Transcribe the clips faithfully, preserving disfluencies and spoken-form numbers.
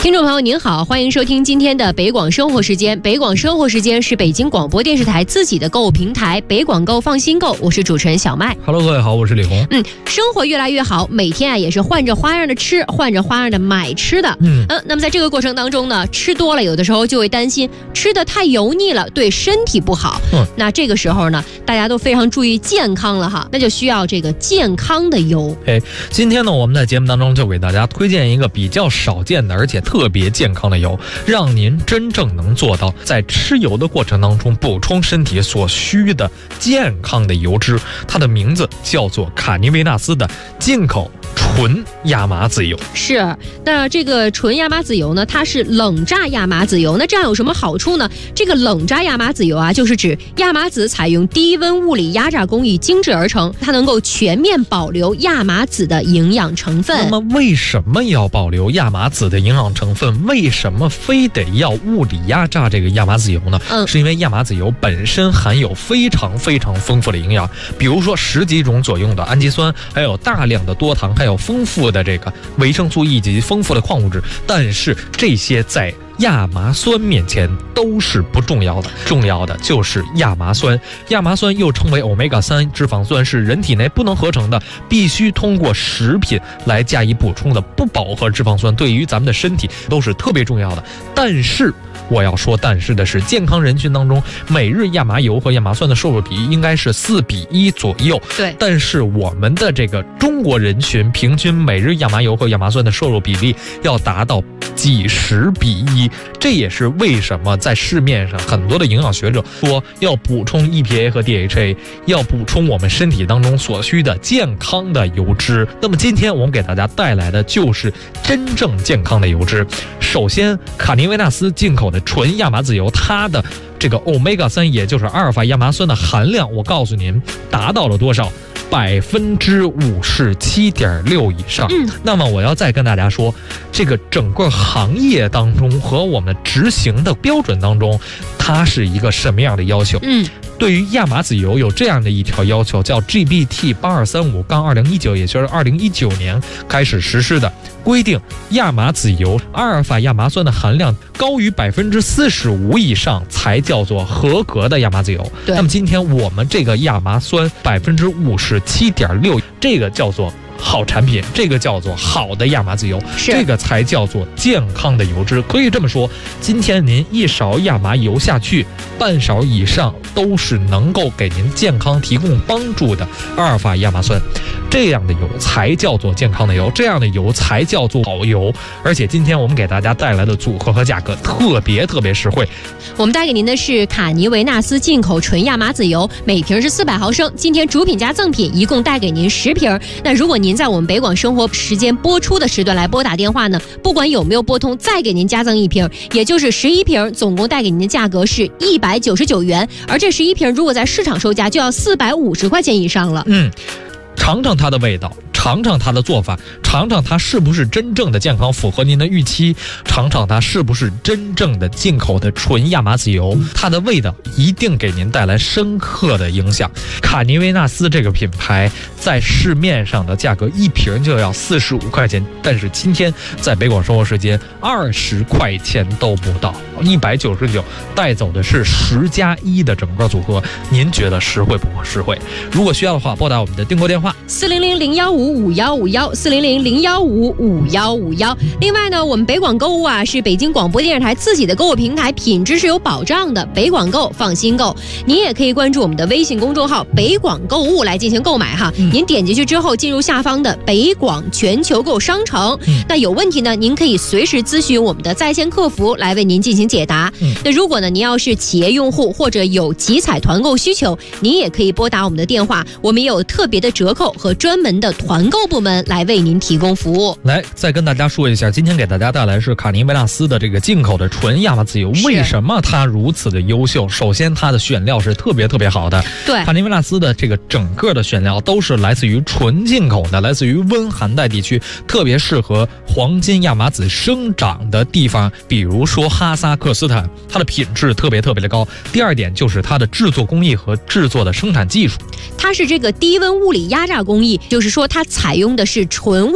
听众朋友您好，欢迎收听今天的北广生活时间。北广生活时间是北京广播电视台自己的购物平台，北广购放心购，我是主持人小麦。 Hello， 各位好，我是李红。 嗯，生活越来越好，每天啊也是换着花样的吃，换着花样的买吃的。嗯嗯，那么在这个过程当中呢，吃多了有的时候就会担心吃的太油腻了，对身体不好。嗯，那这个时候呢，大家都非常注意健康了哈，那就需要这个健康的油。 哎，今天呢，我们在节目当中就给大家推荐一个比较少见的，而且特别健康的油，让您真正能做到在吃油的过程当中补充身体所需的健康的油脂。它的名字叫做卡尼维纳斯的进口纯亚麻籽油。 是，那这个纯亚麻籽油呢，它是冷榨亚麻籽油。那这样有什么好处呢？这个冷榨亚麻籽油啊，就是指亚麻籽采用低温物理压榨工艺精制而成，它能够全面保留亚麻籽的营养成分。 那么为什么要保留亚麻籽的营养成分？为什么非得要物理压榨这个亚麻籽油呢？嗯，是因为亚麻籽油本身含有非常非常丰富的营养，比如说十几种左右的氨基酸，还有大量的多糖，还有丰富的这个维生素 E 及丰富的矿物质。但是这些在亚麻酸面前都是不重要的，重要的就是亚麻酸。亚麻酸又称为欧米伽三脂肪酸，是人体内不能合成的，必须通过食品来加以补充的不饱和脂肪酸，对于咱们的身体都是特别重要的。但是我要说但是的是，健康人群当中每日亚麻油和亚麻酸的摄入比应该是四比一左右。 对， 但是我们的这个中国人群平均每日亚麻油和亚麻酸的摄入比例要达到几十比一，这也是为什么在市面上很多的营养学者说要补充 E P A 和 D H A， 要补充我们身体当中所需的健康的油脂。那么今天我们给大家带来的就是真正健康的油脂。首先，卡尼维纳斯进口的纯亚麻籽油，它的这个欧米伽三，也就是阿尔法亚麻酸的含量，我告诉您达到了多少？百分之五十七点六以上。嗯，那么我要再跟大家说，这个整个行业当中和我们执行的标准当中，它是一个什么样的要求？嗯，对于亚麻籽油有这样的一条要求，叫 G B T 八二三五杠二零一九，也就是二零一九年开始实施的规定，亚麻籽油阿尔法亚麻酸的含量高于百分之四十五以上才叫做合格的亚麻籽油。那么今天我们这个亚麻酸百分之五十七点六，这个叫做好产品，这个叫做好的亚麻籽油，这个才叫做健康的油脂。可以这么说，今天您一勺亚麻油下去，半勺以上都是能够给您健康提供帮助的阿尔法亚麻酸，这样的油才叫做健康的油，这样的油才叫做好油。而且今天我们给大家带来的组合和价格特别特别实惠。 我们带给您的是卡尼维纳斯进口纯亚麻籽油，每瓶是四百毫升，今天主品加赠品一共带给您十瓶。那如果您在我们北广生活时间播出的时段来拨打电话呢，不管有没有拨通，再给您加赠一瓶，也就是十一瓶，总共带给您的价格是一百九十九元。而这十一瓶如果在市场售价就要四百五十块钱以上了。 嗯，尝尝它的味道，尝尝它的做法，尝尝它是不是真正的健康，符合您的预期，尝尝它是不是真正的进口的纯亚麻籽油，它的味道一定给您带来深刻的影响。卡尼维纳斯这个品牌在市面上的价格一瓶就要四十五块钱，但是今天在北广生活时间二十块钱都不到，一百九十九带走的是十加一的整个组合，您觉得实惠不实惠？如果需要的话，拨打我们的订购电话四零零零幺五五幺五幺四零零零幺五五幺五幺。另外呢，我们北广购物啊是北京广播电视台自己的购物平台，品质是有保障的。北广购放心购，您也可以关注我们的微信公众号北广购物来进行购买哈。嗯、您点进去之后，进入下方的北广全球购商城，嗯、那有问题呢，您可以随时咨询我们的在线客服来为您进行解答。嗯、那如果呢您要是企业用户或者有集采团购需求，您也可以拨打我们的电话，我们也有特别的折扣和专门的团购部门来为您提供服务。 来，再跟大家说一下，今天给大家带来是卡尼维纳斯的这个进口的纯亚麻籽油，为什么它如此的优秀？首先，它的选料是特别特别好的。 对， 卡尼维纳斯的这个整个的选料都是来自于纯进口的，来自于温寒带地区，特别适合黄金亚麻籽生长的地方，比如说哈萨克斯坦，它的品质特别特别的高。第二点就是它的制作工艺和制作的生产技术， 它是这个低温物理压榨工艺，就是说它采用的是纯物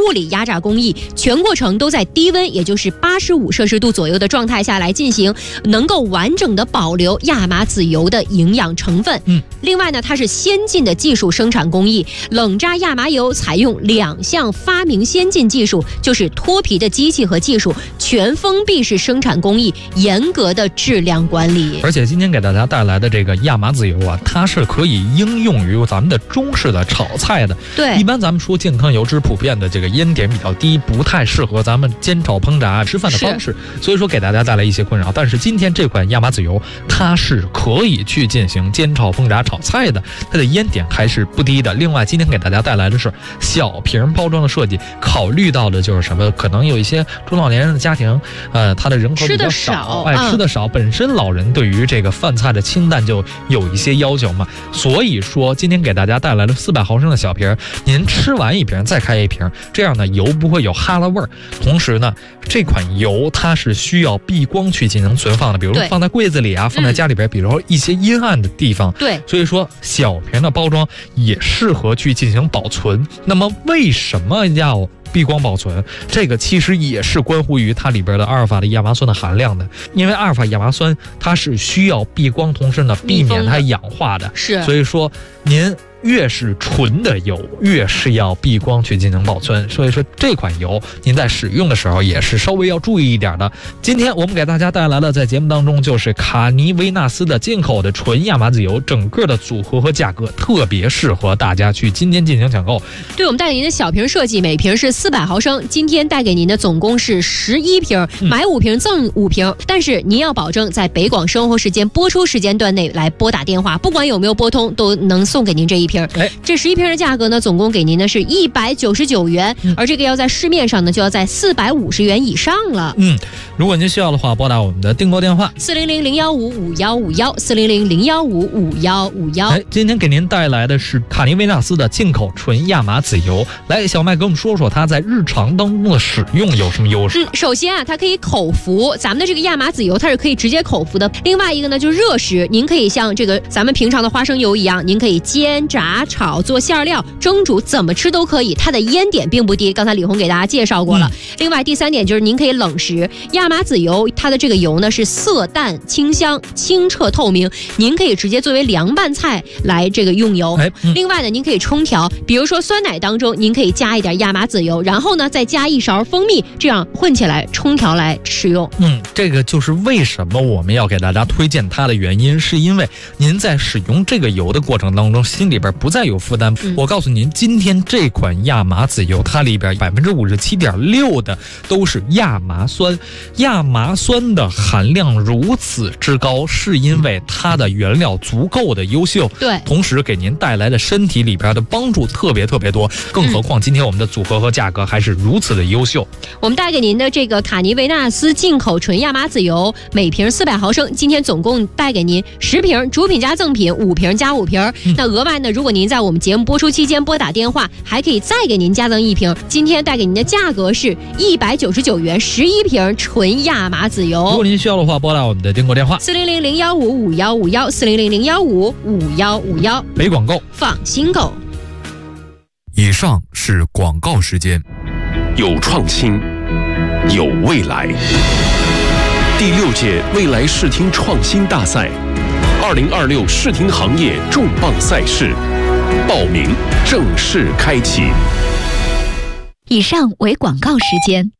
物理压榨工艺，全过程都在低温，也就是八十五摄氏度左右的状态下来进行，能够完整的保留亚麻籽油的营养成分。 嗯， 另外呢，它是先进的技术生产工艺，冷榨亚麻油采用两项发明先进技术，就是脱皮的机器和技术，全封闭式生产工艺，严格的质量管理。 而且今天给大家带来的这个亚麻籽油啊，它是可以应用于咱们的中式的炒菜的。 对， 一般咱们说健康油脂普遍的这个烟点比较低，不太适合咱们煎炒烹炸吃饭的方式，所以说给大家带来一些困扰。但是今天这款亚麻籽油，它是可以去进行煎炒烹炸炒菜的，它的烟点还是不低的。另外，今天给大家带来的是小瓶包装的设计，考虑到的就是什么？可能有一些中老年人的家庭，呃，他的人口比较少，哎， 嗯、 吃的少，本身老人对于这个饭菜的清淡就有一些要求嘛。所以说，今天给大家带来了四百毫升的小瓶，您吃完一瓶再开一瓶，这样呢油不会有哈喇味儿。同时呢，这款油它是需要避光去进行存放的，比如说放在柜子里啊，放在家里边，比如说一些阴暗的地方。 对， 所以说小瓶的包装也适合去进行保存。那么为什么要避光保存？这个其实也是关乎于它里边的阿尔法的亚麻酸的含量的，因为阿尔法亚麻酸它是需要避光，同时呢避免它氧化的。 是， 所以说您越是纯的油，越是要避光去进行保存。所以说这款油您在使用的时候也是稍微要注意一点的。今天我们给大家带来了在节目当中就是卡尼维纳斯的进口的纯亚麻籽油，整个的组合和价格特别适合大家去今天进行抢购。 对，我们带给您的小瓶设计，每瓶是四百毫升，今天带给您的总共是十一瓶，买五瓶赠五瓶。但是您要保证在北广生活时间播出时间段内来拨打电话，不管有没有拨通，都能送给您这一瓶。 哎， 这十一瓶的价格呢，总共给您的是一百九十九元， 嗯， 而这个要在市面上呢，就要在四百五十元以上了。 嗯，如果您需要的话，拨打我们的订购电话四零零零幺五五幺五幺四零零零幺五五幺五幺。 哎，今天给您带来的是卡尼维纳斯的进口纯亚麻籽油。来，小麦给我们说说它在日常当中的使用有什么优势？ 嗯，首先啊，它可以口服，咱们的这个亚麻籽油它是可以直接口服的。另外一个呢，就是热食，您可以像这个咱们平常的花生油一样，您可以煎、炸、炒、做馅料、蒸煮，怎么吃都可以。它的烟点并不低，刚才李红给大家介绍过了。嗯、另外第三点就是您可以冷食，亚麻籽油它的这个油呢是色淡清香、清澈透明，您可以直接作为凉拌菜来这个用油。 哎嗯、 另外呢，您可以冲调，比如说酸奶当中，您可以加一点亚麻籽油，然后呢再加一勺蜂蜜，这样混起来冲调来使用。 嗯，这个就是为什么我们要给大家推荐它的原因，是因为您在使用这个油的过程当中，心里边不再有负担。嗯、我告诉您，今天这款亚麻籽油，它里边百分之五十七点六的都是亚麻酸，亚麻酸的含量如此之高，是因为它的原料足够的优秀， 对， 同时给您带来的身体里边的帮助特别特别多，更何况今天我们的组合和价格还是如此的优秀。 我们带给您的这个卡尼维纳斯进口纯亚麻籽油，每瓶四百毫升，今天总共带给您十瓶，主品加赠品五瓶加五瓶。嗯、那额外呢，如果您在我们节目播出期间拨打电话，还可以再给您加赠一瓶。今天带给您的价格是一百九十九元，十一瓶纯亚麻籽油。 如果您需要的话，拨打我们的订购电话四零零零幺五五幺五幺四零零零幺五五幺五幺。 北广购， 放心购。 以上是广告时间。 有创新，有未来。第六届未来视听创新大赛，二零二六视听行业重磅赛事，报名正式开启。 以上为广告时间。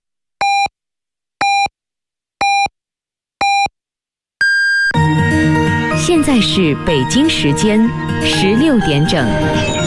现在是北京时间十六点整。